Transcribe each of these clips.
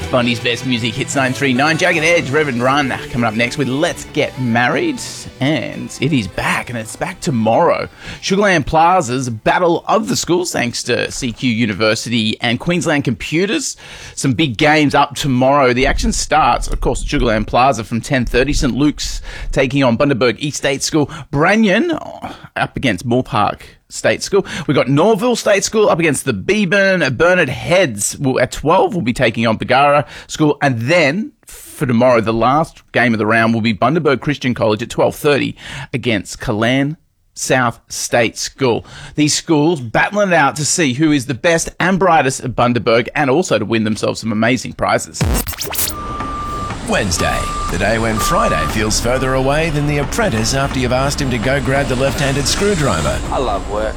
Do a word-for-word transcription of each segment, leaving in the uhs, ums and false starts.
Bundy's Best Music Hits nine three nine. Jagged Edge, Reverend Run coming up next with Let's Get Married. And it is back, and it's back tomorrow. Sugarland Plaza's Battle of the Schools, thanks to C Q University and Queensland Computers. Some big games up tomorrow. The action starts, of course, at Sugarland Plaza from ten thirty. St Luke's taking on Bundaberg East State School. Branyan oh, up against Moore Park State School. We've got Norville State School up against the Beeburn. Bernard Heads will, at twelve will be taking on Bagara School. And then for tomorrow, the last game of the round will be Bundaberg Christian College at twelve thirty against Kalan South State School. These schools battling it out to see who is the best and brightest at Bundaberg, and also to win themselves some amazing prizes. Wednesday, the day when Friday feels further away than The Apprentice after you've asked him to go grab the left-handed screwdriver. I love work.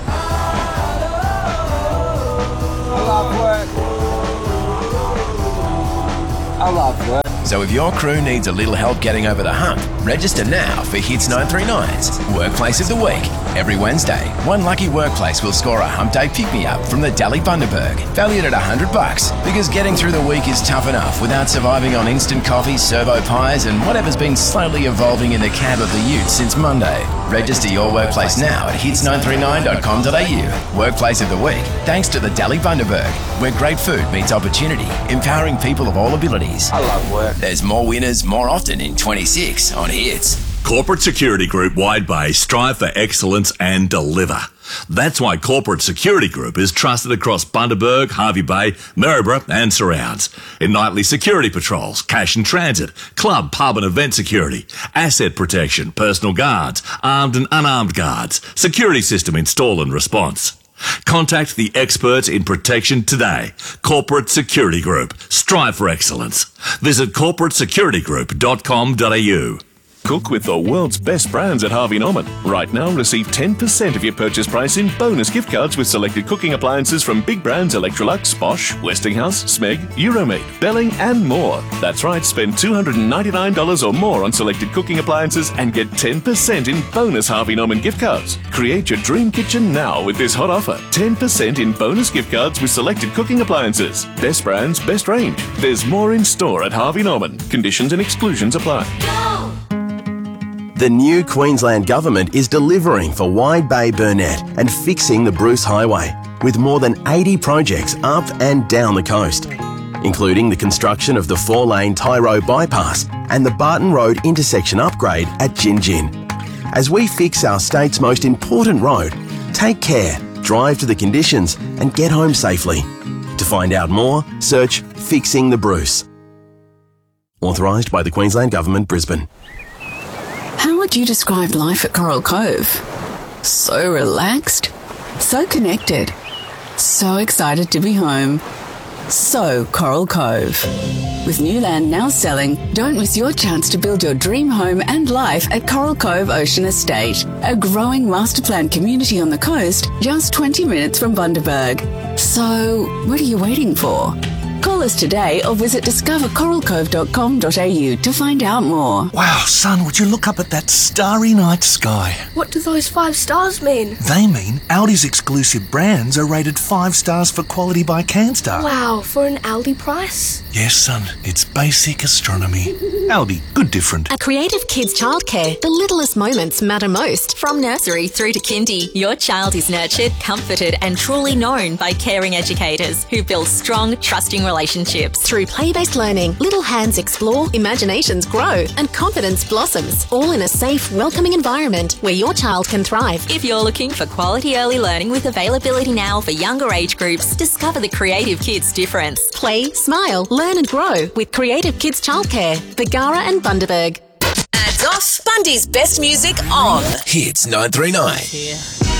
I love work. I love work. So if your crew needs a little help getting over the hump, register now for Hits nine three nine's Workplace of the Week. Every Wednesday, one lucky workplace will score a hump day pick-me-up from the Dally Bundaberg, valued at one hundred bucks, because getting through the week is tough enough without surviving on instant coffee, servo pies, and whatever's been slowly evolving in the cab of the ute since Monday. Register your workplace now at hits nine three nine dot com dot a u. Workplace of the Week, thanks to the Dally Bundaberg, where great food meets opportunity, empowering people of all abilities. I love work. There's more winners more often in twenty-six on Hits. Corporate Security Group Wide Bay strive for excellence and deliver. That's why Corporate Security Group is trusted across Bundaberg, Hervey Bay, Maryborough and surrounds. In nightly security patrols, cash and transit, club, pub and event security, asset protection, personal guards, armed and unarmed guards, security system install and response. Contact the experts in protection today. Corporate Security Group. Strive for excellence. Visit corporate security group dot com dot a u. Cook with the world's best brands at Harvey Norman. Right now, receive ten percent of your purchase price in bonus gift cards with selected cooking appliances from big brands Electrolux, Bosch, Westinghouse, Smeg, Euromaid, Belling and more. That's right, spend two hundred ninety-nine dollars or more on selected cooking appliances and get ten percent in bonus Harvey Norman gift cards. Create your dream kitchen now with this hot offer. ten percent in bonus gift cards with selected cooking appliances. Best brands, best range. There's more in store at Harvey Norman. Conditions and exclusions apply. Go! The new Queensland Government is delivering for Wide Bay Burnett and fixing the Bruce Highway, with more than eighty projects up and down the coast, including the construction of the four-lane Tyro bypass and the Barton Road intersection upgrade at Gin Gin. As we fix our state's most important road, take care, drive to the conditions and get home safely. To find out more, search Fixing the Bruce. Authorised by the Queensland Government, Brisbane. How would you describe life at Coral Cove? So relaxed, so connected, so excited to be home. So Coral Cove. With new land now selling, don't miss your chance to build your dream home and life at Coral Cove Ocean Estate, a growing master planned community on the coast just twenty minutes from Bundaberg. So what are you waiting for? Call us today or visit discover coral cove dot com dot a u to find out more. Wow, son, would you look up at that starry night sky? What do those five stars mean? They mean Aldi's exclusive brands are rated five stars for quality by CanStar. Wow, for an Aldi price? Yes, son, it's basic astronomy. Aldi, good different. At Creative Kids Childcare, the littlest moments matter most. From nursery through to kindy, your child is nurtured, comforted and truly known by caring educators who build strong, trusting relationships. Through play-based learning, little hands explore, imaginations grow and confidence blossoms, all in a safe, welcoming environment where your child can thrive. If you're looking for quality early learning with availability now for younger age groups, discover the Creative Kids difference. Play, smile, learn and grow with Creative Kids Childcare, Bagara and Bundaberg. Ads off, Bundy's best music on. Hits nine three nine.